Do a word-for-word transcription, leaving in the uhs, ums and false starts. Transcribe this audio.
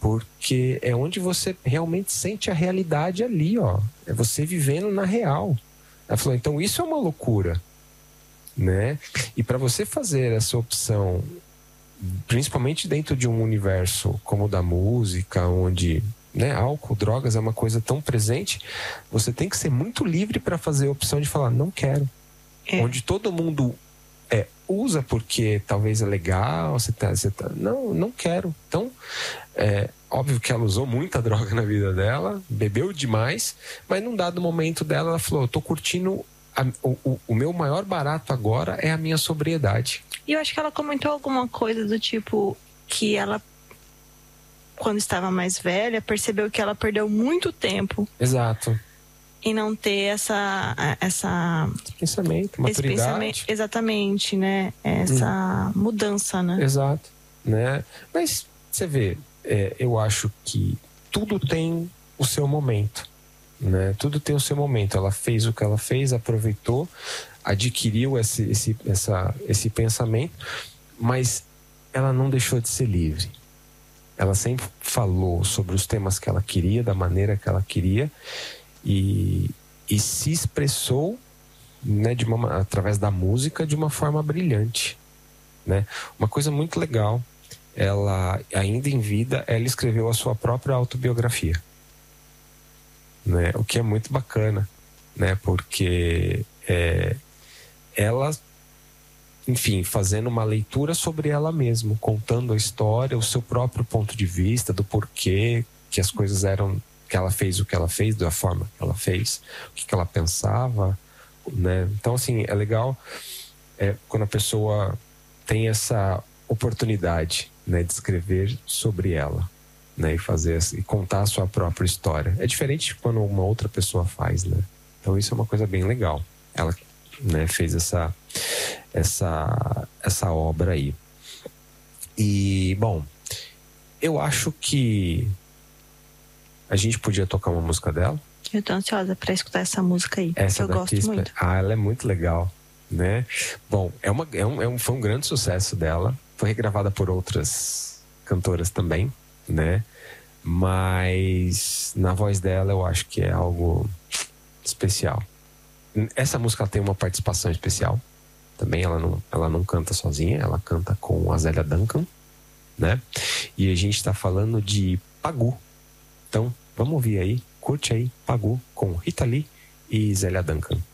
Porque é onde você realmente sente a realidade ali, ó. É você vivendo na real. Ela falou, então isso é uma loucura, né? E para você fazer essa opção, principalmente dentro de um universo como o da música, onde, né, álcool, drogas é uma coisa tão presente, você tem que ser muito livre para fazer a opção de falar, não quero. É. Onde todo mundo é, usa porque talvez é legal, você tá, você tá, não, não quero. Então, é óbvio que ela usou muita droga na vida dela, bebeu demais, mas num dado momento dela, ela falou, eu tô curtindo, a, o, o meu maior barato agora é a minha sobriedade. E eu acho que ela comentou alguma coisa do tipo que ela, quando estava mais velha, percebeu que ela perdeu muito tempo. Exato. E não ter essa... essa esse pensamento, maturidade. Esse pensamento, exatamente, né? Essa hum. mudança, né? Exato. Né? Mas, você vê, é, eu acho que tudo tem o seu momento. Né? Tudo tem o seu momento. Ela fez o que ela fez, aproveitou, adquiriu esse, esse, essa, esse pensamento, mas ela não deixou de ser livre. Ela sempre falou sobre os temas que ela queria, da maneira que ela queria, e, e se expressou, né, de uma, através da música de uma forma brilhante, né? Uma coisa muito legal, ela, ainda em vida, ela escreveu a sua própria autobiografia, né? O que é muito bacana, né? Porque é, ela, enfim, fazendo uma leitura sobre ela mesma, contando a história, o seu próprio ponto de vista, do porquê que as coisas eram, que ela fez o que ela fez, da forma que ela fez, o que, que ela pensava, né? Então, assim, é legal é, quando a pessoa tem essa oportunidade, né, de escrever sobre ela, né, e fazer e contar a sua própria história. É diferente de quando uma outra pessoa faz, né? Então isso é uma coisa bem legal. Ela, né, fez essa essa essa obra aí. E bom, eu acho que a gente podia tocar uma música dela. Eu tô ansiosa para escutar essa música aí. Essa eu daqui, gosto muito. Ah, ela é muito legal, né? Bom, é uma é um, é um foi um grande sucesso dela. Foi regravada por outras cantoras também, né? Mas na voz dela eu acho que é algo especial. Essa música tem uma participação especial também. Ela não, ela não canta sozinha, ela canta com a Zélia Duncan, né? E a gente tá falando de Pagu. Então vamos ouvir aí, curte aí Pagu com Rita Lee e Zélia Duncan.